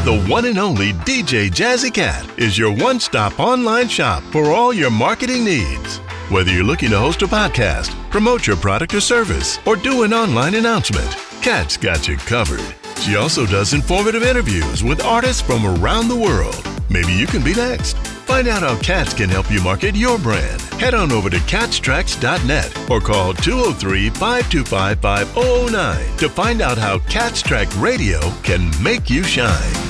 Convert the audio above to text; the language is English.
The one and only DJ Jazzy Cat is your one-stop online shop for all your marketing needs. Whether you're looking to host a podcast, promote your product or service, or do an online announcement, Cat's got you covered. She also does informative interviews with artists from around the world. Maybe you can be next. Find out how Cats can help you market your brand. Head on over to catstracks.net or call 203-525-5009 to find out how Cat's Track Radio can make you shine.